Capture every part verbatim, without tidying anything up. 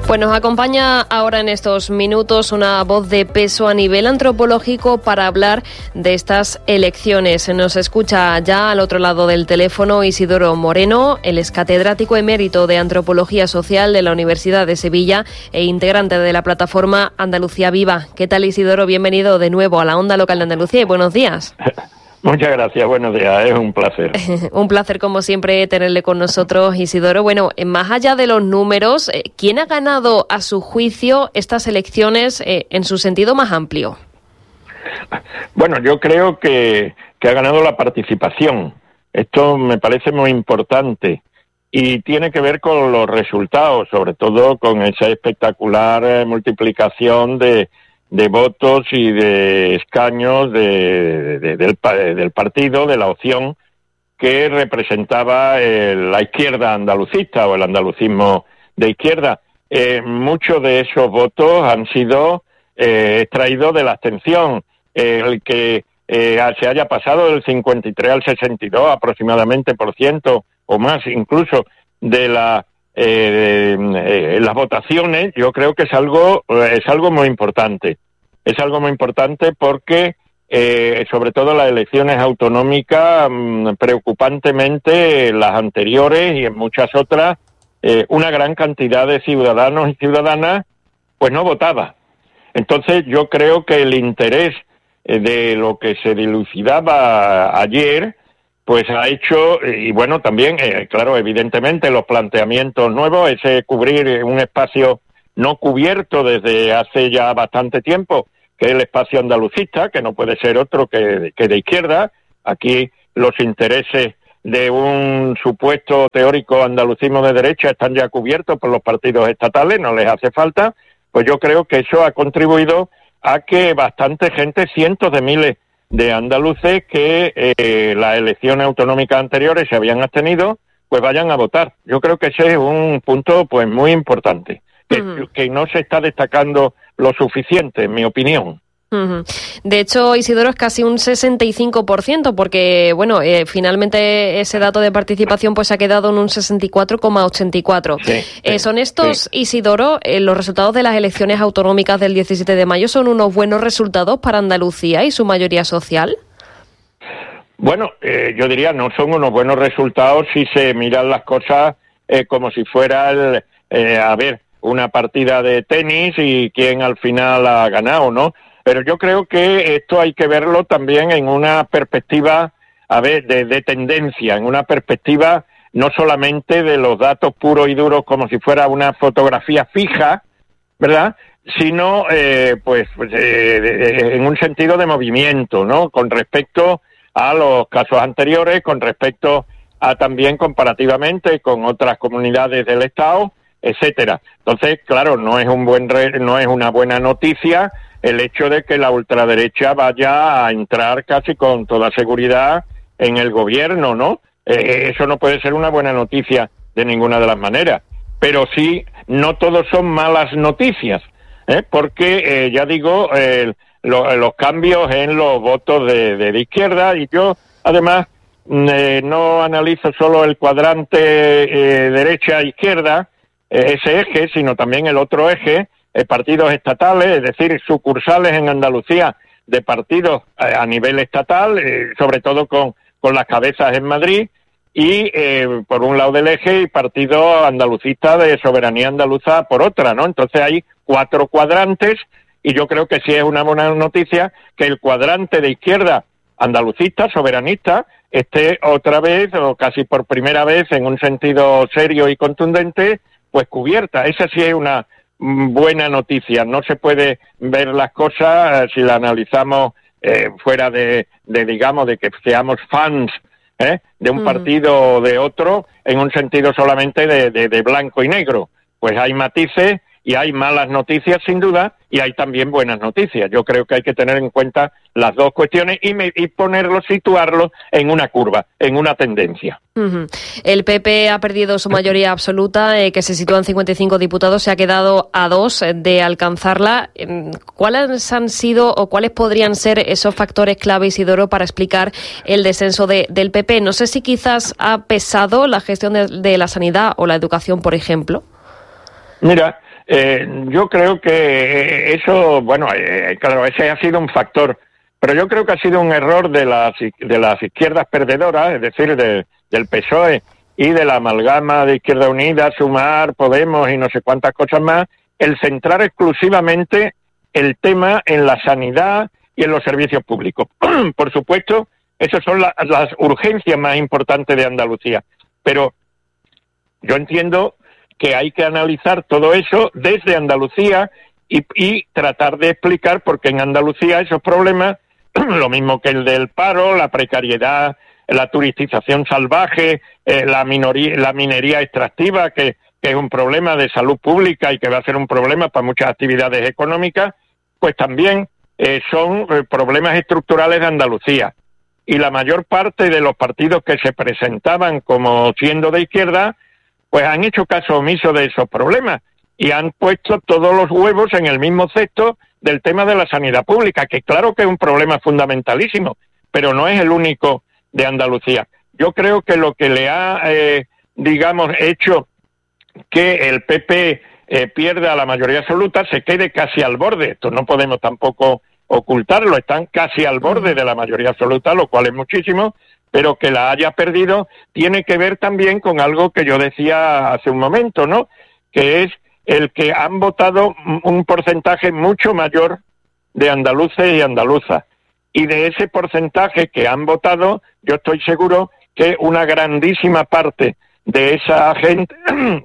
Pues nos acompaña ahora en estos minutos una voz de peso a nivel antropológico para hablar de estas elecciones. Nos escucha ya al otro lado del teléfono Isidoro Moreno, él es catedrático emérito de Antropología Social de la Universidad de Sevilla e integrante de la plataforma Andalucía Viva. ¿Qué tal, Isidoro? Bienvenido de nuevo a la Onda Local de Andalucía y buenos días. Muchas gracias, buenos días, es un placer. Un placer, como siempre, tenerle con nosotros, Isidoro. Bueno, más allá de los números, ¿quién ha ganado, a su juicio, estas elecciones eh, en su sentido más amplio? Bueno, yo creo que, que ha ganado la participación. Esto me parece muy importante y tiene que ver con los resultados, sobre todo con esa espectacular eh, multiplicación de... de votos y de escaños de, de, del, del partido, de la opción que representaba eh, la izquierda andalucista o el andalucismo de izquierda. Eh, muchos de esos votos han sido eh, extraídos de la abstención. Eh, el que eh, se haya pasado del cincuenta y tres al sesenta y dos aproximadamente por ciento o más incluso de la Eh, eh, las votaciones, yo creo que es algo es algo muy importante. Es algo muy importante porque, eh, sobre todo las elecciones autonómicas, mmm, preocupantemente las anteriores y en muchas otras, eh, una gran cantidad de ciudadanos y ciudadanas pues no votaba. Entonces yo creo que el interés eh, de lo que se dilucidaba ayer pues ha hecho, y bueno, también, eh, claro, evidentemente los planteamientos nuevos, ese cubrir un espacio no cubierto desde hace ya bastante tiempo, que es el espacio andalucista, que no puede ser otro que, que de izquierda. Aquí los intereses de un supuesto teórico andalucismo de derecha están ya cubiertos por los partidos estatales, no les hace falta. Pues yo creo que eso ha contribuido a que bastante gente, cientos de miles de andaluces que eh, las elecciones autonómicas anteriores se habían abstenido, pues vayan a votar. Yo creo que ese es un punto pues muy importante, que, uh-huh. que no se está destacando lo suficiente, en mi opinión. Uh-huh. De hecho, Isidoro, es casi un sesenta y cinco por ciento, porque bueno, eh, finalmente ese dato de participación pues ha quedado en un sesenta y cuatro coma ochenta y cuatro. Sí, eh, sí, ¿Son estos, sí. Isidoro, eh, los resultados de las elecciones autonómicas del diecisiete de mayo son unos buenos resultados para Andalucía y su mayoría social? Bueno, eh, yo diría no son unos buenos resultados si se miran las cosas eh, como si fuera el, eh, a ver, una partida de tenis y quién al final ha ganado, ¿no? Pero yo creo que esto hay que verlo también en una perspectiva, a ver, de, de tendencia, en una perspectiva no solamente de los datos puros y duros como si fuera una fotografía fija, ¿verdad?, sino eh, pues eh, en un sentido de movimiento, ¿no?, con respecto a los casos anteriores, con respecto a también comparativamente con otras comunidades del Estado, etcétera. Entonces, claro, no es un buen re, no es una buena noticia el hecho de que la ultraderecha vaya a entrar casi con toda seguridad en el gobierno, ¿no? Eh, eso no puede ser una buena noticia de ninguna de las maneras. Pero sí, no todos son malas noticias, ¿eh? Porque, eh, ya digo, eh, lo, los cambios en los votos de, de, de izquierda, y yo, además, eh, no analizo solo el cuadrante eh, derecha-izquierda, eh, ese eje, sino también el otro eje, Eh, partidos estatales, es decir, sucursales en Andalucía de partidos eh, a nivel estatal, eh, sobre todo con, con las cabezas en Madrid, y eh, por un lado del eje, y partido andalucista de soberanía andaluza por otra, ¿no? Entonces hay cuatro cuadrantes, y yo creo que sí es una buena noticia que el cuadrante de izquierda andalucista, soberanista, esté otra vez, o casi por primera vez, en un sentido serio y contundente, pues cubierta. Esa sí es una buena noticia. No se puede ver las cosas eh, si la analizamos eh, fuera de, de, digamos, de que seamos fans ¿eh? de un mm. partido o de otro, en un sentido solamente de, de, de blanco y negro. Pues hay matices y hay malas noticias sin duda, y hay también buenas noticias. Yo creo que hay que tener en cuenta las dos cuestiones y, me, y ponerlo, situarlo en una curva, en una tendencia. Uh-huh. El P P ha perdido su mayoría absoluta, eh, que se sitúa en cincuenta y cinco diputados, se ha quedado a dos de alcanzarla. ¿Cuáles han sido o cuáles podrían ser esos factores clave, Isidoro, para explicar el descenso de, del P P? No sé si quizás ha pesado la gestión de, de la sanidad o la educación, por ejemplo. Mira, eh, yo creo que eso, bueno, eh, claro, ese ha sido un factor, pero yo creo que ha sido un error de las de las izquierdas perdedoras, es decir, de, del P S O E y de la amalgama de Izquierda Unida, Sumar, Podemos y no sé cuántas cosas más, el centrar exclusivamente el tema en la sanidad y en los servicios públicos. Por supuesto, esas son la, las urgencias más importantes de Andalucía, pero yo entiendo que hay que analizar todo eso desde Andalucía y, y tratar de explicar por qué en Andalucía esos problemas, lo mismo que el del paro, la precariedad, la turistización salvaje, eh, la, minoría, la minería extractiva, que, que es un problema de salud pública y que va a ser un problema para muchas actividades económicas, pues también eh, son eh, problemas estructurales de Andalucía. Y la mayor parte de los partidos que se presentaban como siendo de izquierda, pues han hecho caso omiso de esos problemas y han puesto todos los huevos en el mismo cesto del tema de la sanidad pública, que claro que es un problema fundamentalísimo, pero no es el único de Andalucía. Yo creo que lo que le ha, eh, digamos, hecho que el P P eh, pierda la mayoría absoluta, se quede casi al borde. Esto no podemos tampoco ocultarlo, están casi al borde de la mayoría absoluta, lo cual es muchísimo, pero que la haya perdido tiene que ver también con algo que yo decía hace un momento, ¿no? Que es el que han votado un porcentaje mucho mayor de andaluces y andaluzas. Y de ese porcentaje que han votado, yo estoy seguro que una grandísima parte de esa gente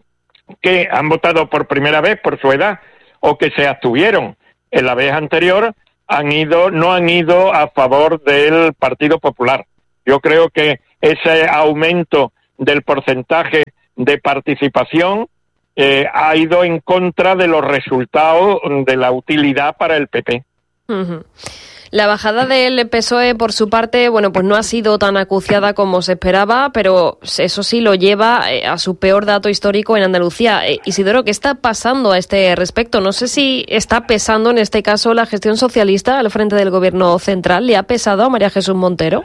que han votado por primera vez por su edad o que se abstuvieron en la vez anterior, han ido, no han ido a favor del Partido Popular. Yo creo que ese aumento del porcentaje de participación eh, ha ido en contra de los resultados de la utilidad para el P P. Uh-huh. La bajada del P S O E, por su parte, bueno, pues no ha sido tan acuciada como se esperaba, pero eso sí lo lleva a su peor dato histórico en Andalucía. Eh, Isidoro, ¿qué está pasando a este respecto? No sé si está pesando en este caso la gestión socialista al frente del gobierno central. ¿Le ha pesado a María Jesús Montero?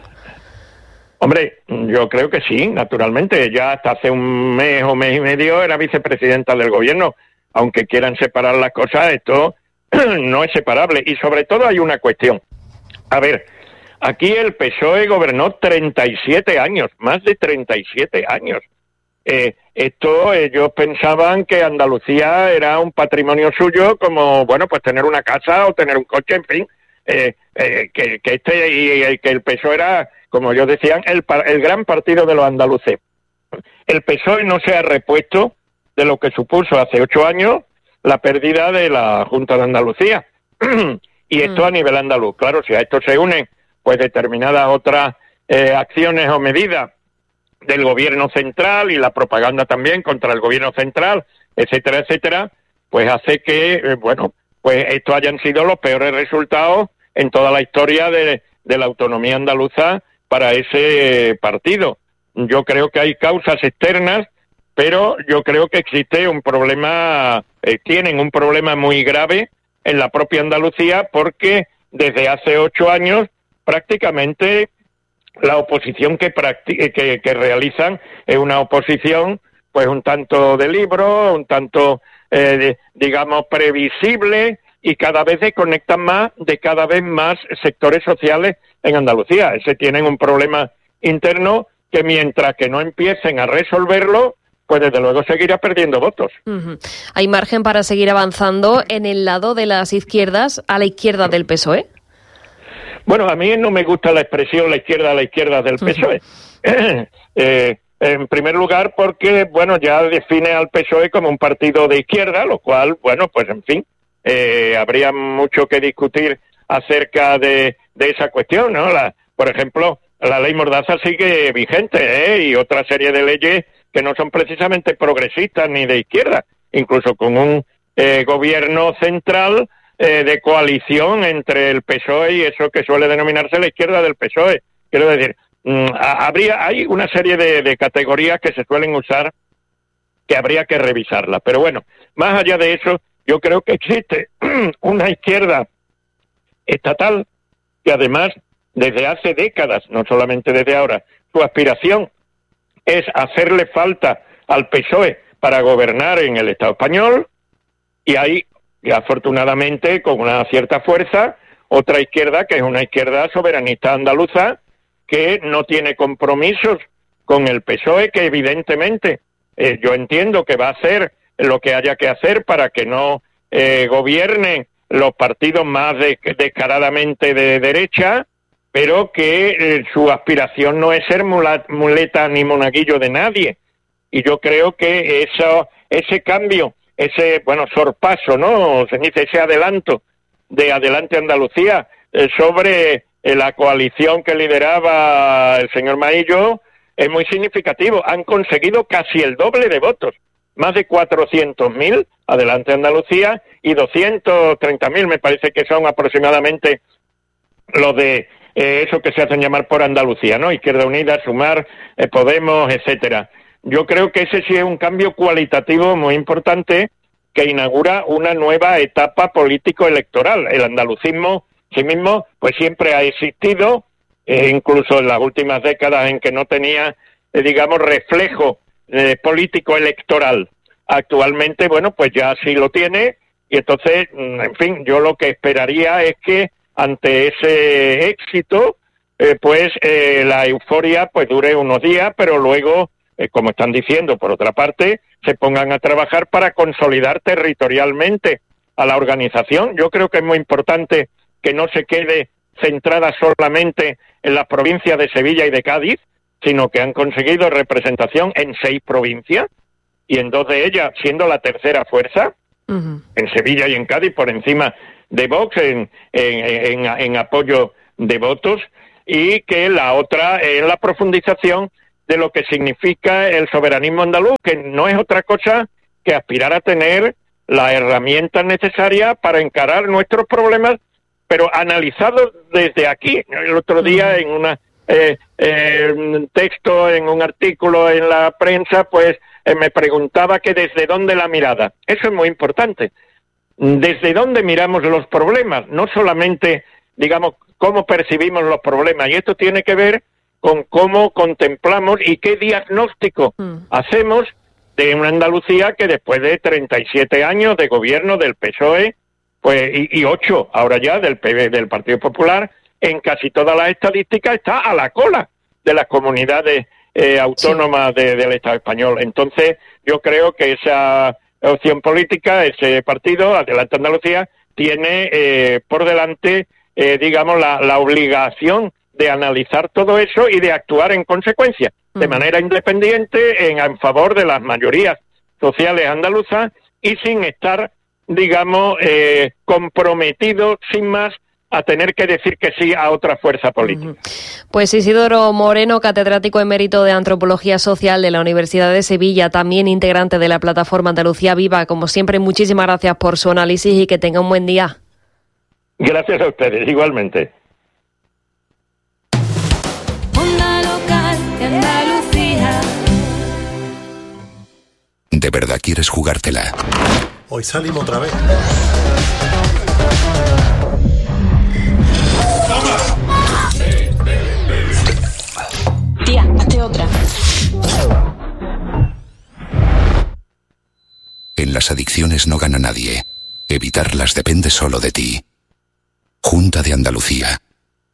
Hombre, yo creo que sí, naturalmente. Ya hasta hace un mes o mes y medio era vicepresidenta del gobierno. Aunque quieran separar las cosas, esto no es separable. Y sobre todo hay una cuestión. A ver, aquí el P S O E gobernó treinta y siete años, más de treinta y siete años. Eh, esto ellos pensaban que Andalucía era un patrimonio suyo, como, bueno, pues tener una casa o tener un coche, en fin. Eh, eh, que, que este y, y que el P S O E era, como ellos decían, el, el gran partido de los andaluces. El P S O E no se ha repuesto de lo que supuso hace ocho años la pérdida de la Junta de Andalucía. Y esto mm. a nivel andaluz. Claro, si a esto se unen pues determinadas otras eh, acciones o medidas del gobierno central y la propaganda también contra el gobierno central, etcétera, etcétera, pues hace que, eh, bueno, pues estos hayan sido los peores resultados en toda la historia de, de la autonomía andaluza para ese eh, partido. Yo creo que hay causas externas, pero yo creo que existe un problema, eh, tienen un problema muy grave en la propia Andalucía, porque desde hace ocho años prácticamente la oposición que, practi- que, que realizan es una oposición pues un tanto de libro, un tanto, eh, de, digamos, previsible, y cada vez se conectan más de cada vez más sectores sociales en Andalucía. Ese tienen un problema interno que mientras que no empiecen a resolverlo, pues desde luego seguirá perdiendo votos. Uh-huh. ¿Hay margen para seguir avanzando en el lado de las izquierdas, a la izquierda del P S O E? Bueno, a mí no me gusta la expresión la izquierda a la izquierda del P S O E. Uh-huh. eh, en primer lugar porque, bueno, ya define al P S O E como un partido de izquierda, lo cual, bueno, pues en fin, eh, habría mucho que discutir acerca de, de esa cuestión, ¿no? La, por ejemplo, la ley Mordaza sigue vigente, ¿eh? Y otra serie de leyes que no son precisamente progresistas ni de izquierda, incluso con un eh, gobierno central eh, de coalición entre el P S O E y eso que suele denominarse la izquierda del P S O E. Quiero decir, mmm, habría hay una serie de, de categorías que se suelen usar que habría que revisarlas. Pero bueno, más allá de eso, yo creo que existe una izquierda estatal que además desde hace décadas, no solamente desde ahora, su aspiración es hacerle falta al P S O E para gobernar en el Estado español, y hay, y afortunadamente, con una cierta fuerza, otra izquierda que es una izquierda soberanista andaluza que no tiene compromisos con el P S O E, que evidentemente eh, yo entiendo que va a hacer lo que haya que hacer para que no eh, gobiernen los partidos más de, descaradamente de derecha, pero que eh, su aspiración no es ser mula, muleta ni monaguillo de nadie. Y yo creo que eso, ese cambio, ese, bueno, sorpaso, ¿no? Se dice ese adelanto de Adelante Andalucía eh, sobre eh, la coalición que lideraba el señor Maillo es muy significativo. Han conseguido casi el doble de votos, más de cuatrocientos mil Adelante Andalucía y doscientos treinta mil me parece que son aproximadamente los de eh, eso que se hacen llamar por Andalucía, ¿no? Izquierda Unida, Sumar, eh, Podemos, etcétera. Yo creo que ese sí es un cambio cualitativo muy importante que inaugura una nueva etapa político-electoral. El andalucismo, sí mismo, pues siempre ha existido, eh, incluso en las últimas décadas en que no tenía, eh, digamos, reflejo eh, político-electoral. Actualmente, bueno, pues ya sí lo tiene, y entonces, en fin, yo lo que esperaría es que ante ese éxito, eh, pues eh, la euforia pues dure unos días, pero luego, eh, como están diciendo, por otra parte, se pongan a trabajar para consolidar territorialmente a la organización. Yo creo que es muy importante que no se quede centrada solamente en las provincias de Sevilla y de Cádiz, sino que han conseguido representación en seis provincias, y en dos de ellas siendo la tercera fuerza, uh-huh. en Sevilla y en Cádiz, por encima de Vox, en, en, en, en apoyo de votos, y que la otra es la profundización de lo que significa el soberanismo andaluz, que no es otra cosa que aspirar a tener las herramientas necesarias para encarar nuestros problemas, pero analizados desde aquí. El otro día en una eh, eh, un texto, en un artículo en la prensa, pues eh, me preguntaba que desde dónde la mirada. Eso es muy importante. Desde dónde miramos los problemas, no solamente, digamos, cómo percibimos los problemas, y esto tiene que ver con cómo contemplamos y qué diagnóstico mm. hacemos de una Andalucía que después de treinta y siete años de gobierno del P S O E, pues y, y ocho ahora ya del P B, del Partido Popular, en casi todas las estadísticas está a la cola de las comunidades eh, autónomas sí. de, del Estado español. Entonces, yo creo que esa opción política, ese partido, Adelante Andalucía, tiene eh, por delante, eh, digamos, la, la obligación de analizar todo eso y de actuar en consecuencia, uh-huh. de manera independiente, en, en favor de las mayorías sociales andaluzas y sin estar, digamos, eh, comprometido sin más a tener que decir que sí a otra fuerza política. Uh-huh. Pues Isidoro Moreno, catedrático emérito de Antropología Social de la Universidad de Sevilla, también integrante de la plataforma Andalucía Viva, como siempre, muchísimas gracias por su análisis y que tenga un buen día. Gracias a ustedes, igualmente. Onda local de Andalucía. ¿De verdad quieres jugártela? Hoy salimos otra vez. Tía, hazte otra. En las adicciones no gana nadie. Evitarlas depende solo de ti. Junta de Andalucía.